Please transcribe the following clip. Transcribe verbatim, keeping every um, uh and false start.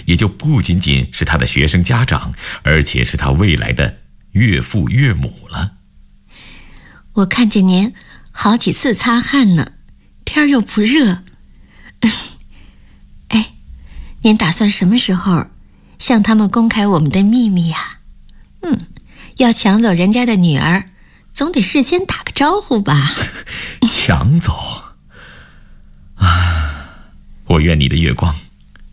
也就不仅仅是他的学生家长，而且是他未来的岳父岳母了。 我看见您好几次擦汗呢，天儿又不热。哎，您打算什么时候向他们公开我们的秘密呀？嗯，要抢走人家的女儿，总得事先打个招呼吧。 抢走啊！我愿你的月光